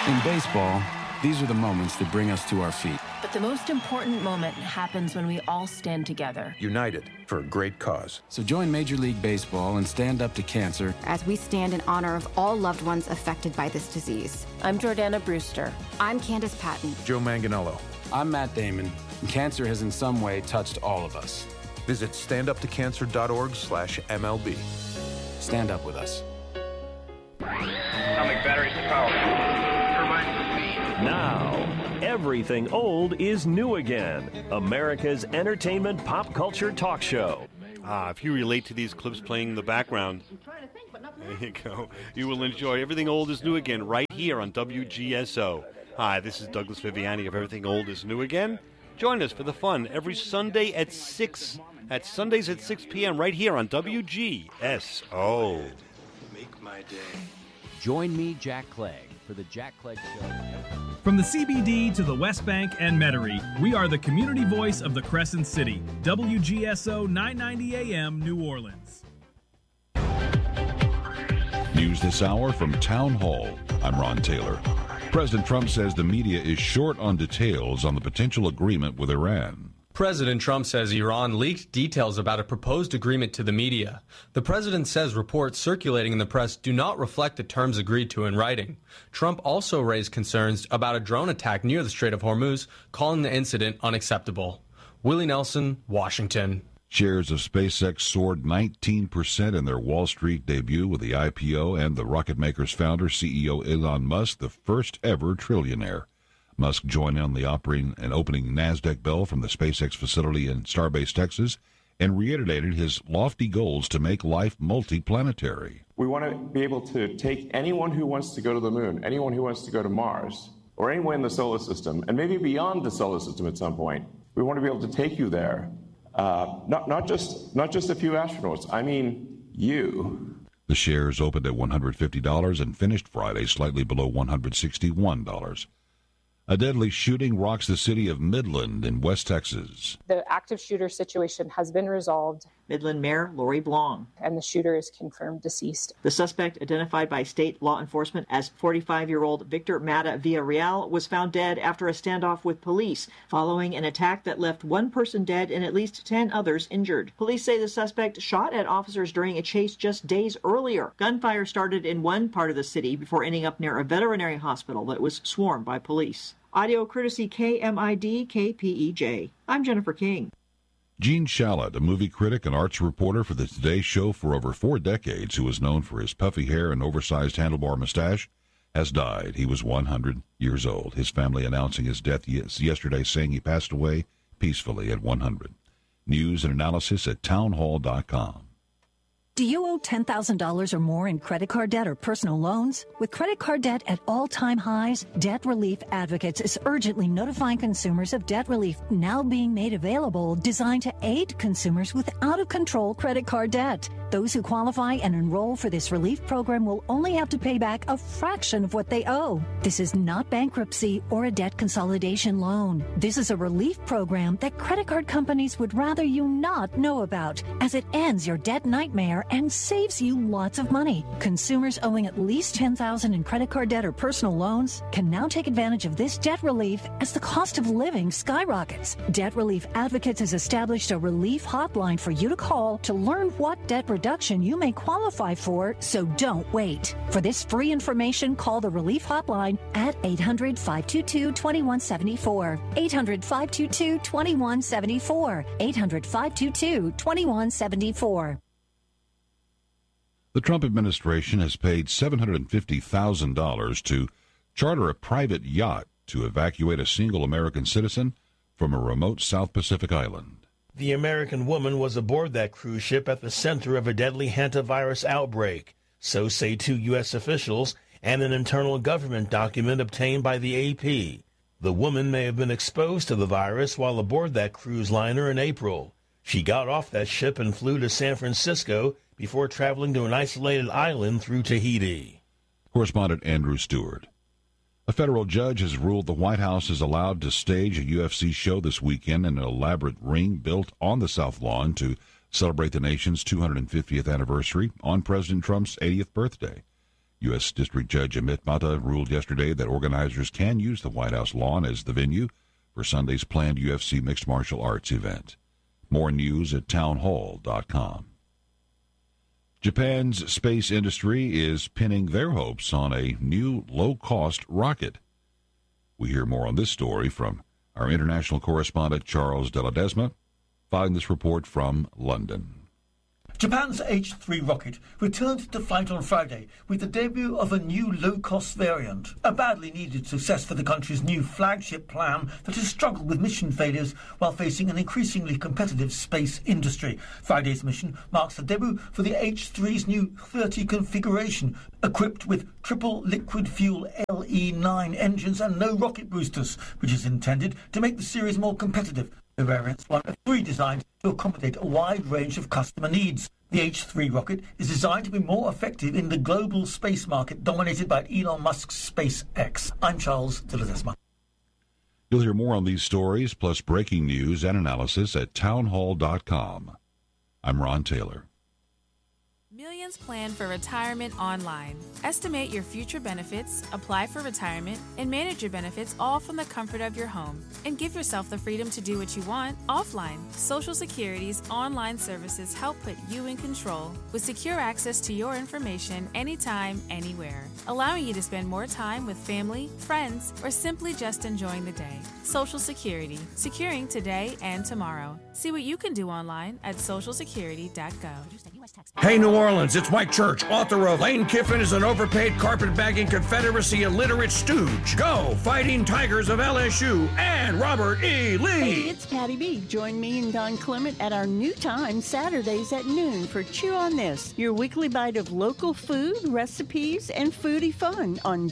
In baseball, these are the moments that bring us to our feet. But the most important moment happens when we all stand together. United for a great cause. So join Major League Baseball and Stand Up to Cancer as we stand in honor of all loved ones affected by this disease. I'm Jordana Brewster. I'm Candace Patton. Joe Manganiello. I'm Matt Damon, and cancer has in some way touched all of us. Visit standuptocancer.org/MLB. Stand up with us. Atomic batteries to power. Turbines to speed. Now, everything old is new again. America's entertainment pop culture talk show. If you relate to these clips playing in the background, there you go. You will enjoy Everything Old is New Again right here on WGSO. Hi, this is Douglas Viviani of Everything Old is New Again. Join us for the fun every Sunday at 6, at Sundays at 6 p.m. right here on WGSO. Make my day. Join me, Jack Clegg, for the Jack Clegg Show. From the CBD to the West Bank and Metairie, we are the community voice of the Crescent City. WGSO 990 AM, New Orleans. News this hour from Town Hall. I'm Ron Taylor. President Trump says the media is short on details on the potential agreement with Iran. President Trump says Iran leaked details about a proposed agreement to the media. The president says reports circulating in the press do not reflect the terms agreed to in writing. Trump also raised concerns about a drone attack near the Strait of Hormuz, calling the incident unacceptable. Willie Nelson, Washington. Shares of SpaceX soared 19% in their Wall Street debut with the IPO and the rocket maker's founder, CEO Elon Musk, the first ever trillionaire. Musk joined on the opening and opening NASDAQ bell from the SpaceX facility in Starbase, Texas, and reiterated his lofty goals to make life multiplanetary. We want to be able to take anyone who wants to go to the moon, anyone who wants to go to Mars, or anyone in the solar system, and maybe beyond the solar system at some point. We want to be able to take you there. Not just a few astronauts. I mean, you. The shares opened at $150 and finished Friday slightly below $161. A deadly shooting rocks the city of Midland in West Texas. The active shooter situation has been resolved. Midland Mayor Lori Blong. And the shooter is confirmed deceased. The suspect, identified by state law enforcement as 45-year-old Victor Mata Villarreal, was found dead after a standoff with police following an attack that left one person dead and at least 10 others injured. Police say the suspect shot at officers during a chase just days earlier. Gunfire started in one part of the city before ending up near a veterinary hospital that was swarmed by police. Audio courtesy KMID KPEJ. I'm Jennifer King. Gene Shalit, a movie critic and arts reporter for the Today Show for over 4 decades, who is known for his puffy hair and oversized handlebar mustache, has died. He was 100 years old. His family announcing his death yesterday, saying he passed away peacefully at 100. News and analysis at townhall.com. Do you owe $10,000 or more in credit card debt or personal loans? With credit card debt at all-time highs, Debt Relief Advocates is urgently notifying consumers of debt relief now being made available, designed to aid consumers with out-of-control credit card debt. Those who qualify and enroll for this relief program will only have to pay back a fraction of what they owe. This is not bankruptcy or a debt consolidation loan. This is a relief program that credit card companies would rather you not know about, as it ends your debt nightmare and saves you lots of money. Consumers owing at least $10,000 in credit card debt or personal loans can now take advantage of this debt relief as the cost of living skyrockets. Debt Relief Advocates has established a relief hotline for you to call to learn what debt reduction you may qualify for, so don't wait. For this free information, call the relief hotline at 800-522-2174. 800-522-2174. 800-522-2174. The Trump administration has paid $750,000 to charter a private yacht to evacuate a single American citizen from a remote South Pacific island. The American woman was aboard that cruise ship at the center of a deadly hantavirus outbreak, so say 2 U.S. officials and an internal government document obtained by the AP. The woman may have been exposed to the virus while aboard that cruise liner in April. She got off that ship and flew to San Francisco before traveling to an isolated island through Tahiti. Correspondent Andrew Stewart. A federal judge has ruled the White House is allowed to stage a UFC show this weekend in an elaborate ring built on the South Lawn to celebrate the nation's 250th anniversary on President Trump's 80th birthday. U.S. District Judge Amit Mehta ruled yesterday that organizers can use the White House lawn as the venue for Sunday's planned UFC mixed martial arts event. More news at townhall.com. Japan's space industry is pinning their hopes on a new low-cost rocket. We hear more on this story from our international correspondent Charles de Ledesma, following this report from London. Japan's H-3 rocket returned to flight on Friday with the debut of a new low-cost variant, a badly needed success for the country's new flagship plan that has struggled with mission failures while facing an increasingly competitive space industry. Friday's mission marks the debut for the H-3's new 30 configuration, equipped with triple liquid fuel LE-9 engines and no rocket boosters, which is intended to make the series more competitive. The variant's one of three designed to accommodate a wide range of customer needs. The H-3 rocket is designed to be more effective in the global space market dominated by Elon Musk's SpaceX. I'm Charles de Ledesma. You'll hear more on these stories, plus breaking news and analysis at townhall.com. I'm Ron Taylor. Millions plan for retirement online. Estimate your future benefits, apply for retirement, and manage your benefits all from the comfort of your home. And give yourself the freedom to do what you want offline. Social Security's online services help put you in control with secure access to your information anytime, anywhere, allowing you to spend more time with family, friends, or simply just enjoying the day. Social Security, securing today and tomorrow. See what you can do online at socialsecurity.gov. Hey, New Orleans, it's Mike Church, author of Lane Kiffin is an overpaid carpetbagging Confederacy illiterate stooge. Go, Fighting Tigers of LSU, and Robert E. Lee. Hey, it's Patty B. Join me and Don Clement at our new time, Saturdays at noon, for Chew on This, your weekly bite of local food, recipes, and foodie fun on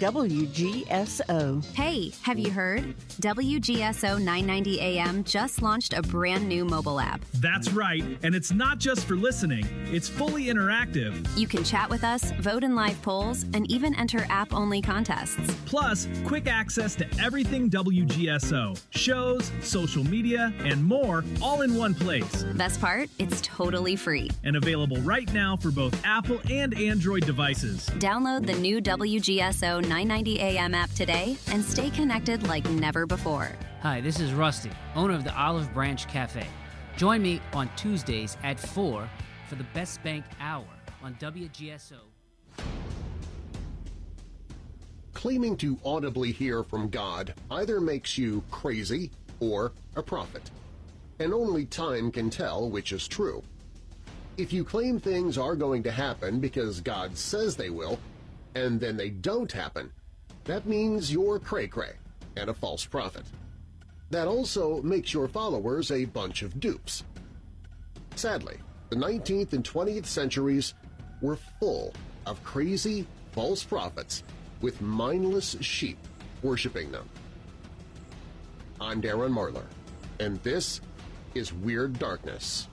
WGSO. Hey, have you heard? WGSO 990 AM just launched a brand new mobile app. That's right, and it's not just for listening. It's fully interactive. You can chat with us, vote in live polls, and even enter app-only contests. Plus, quick access to everything WGSO. Shows, social media, and more, all in one place. Best part? It's totally free. And available right now for both Apple and Android devices. Download the new WGSO 990 AM app today and stay connected like never before. Hi, this is Rusty, owner of the Olive Branch Cafe. Join me on Tuesdays at 4 for the Best Bank Hour on WGSO. Claiming to audibly hear from God either makes you crazy or a prophet, and only time can tell which is true. If you claim things are going to happen because God says they will, and then they don't happen, that means you're cray-cray and a false prophet. That also makes your followers a bunch of dupes. Sadly, the 19th and 20th centuries were full of crazy, false prophets with mindless sheep worshiping them. I'm Darren Marlar, and this is Weird Darkness.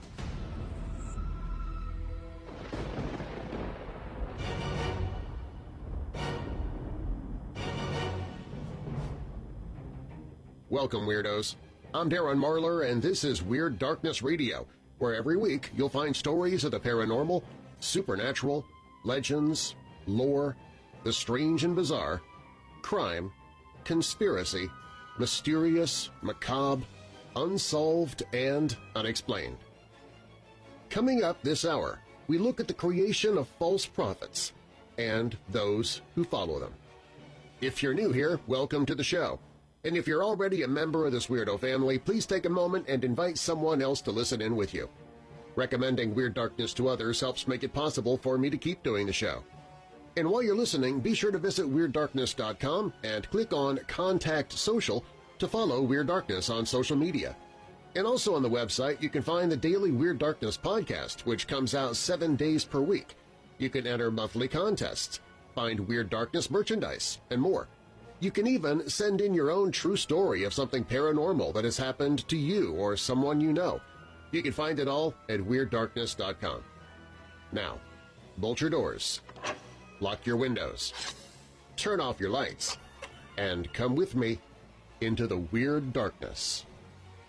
Welcome, Weirdos. I'm Darren Marlar, and this is Weird Darkness Radio, where every week you'll find stories of the paranormal, supernatural, legends, lore, the strange and bizarre, crime, conspiracy, mysterious, macabre, unsolved, and unexplained. Coming up this hour, we look at the creation of false prophets and those who follow them. If you're new here, welcome to the show. And if you're already a member of this weirdo family, please take a moment and invite someone else to listen in with you. Recommending Weird Darkness to others helps make it possible for me to keep doing the show. And while you're listening, be sure to visit WeirdDarkness.com and click on Contact Social to follow Weird Darkness on social media. And also on the website, you can find the daily Weird Darkness podcast, which comes out 7 days per week. You can enter monthly contests, find Weird Darkness merchandise, and more. You can even send in your own true story of something paranormal that has happened to you or someone you know. You can find it all at WeirdDarkness.com. Now, bolt your doors, lock your windows, turn off your lights, and come with me into the Weird Darkness.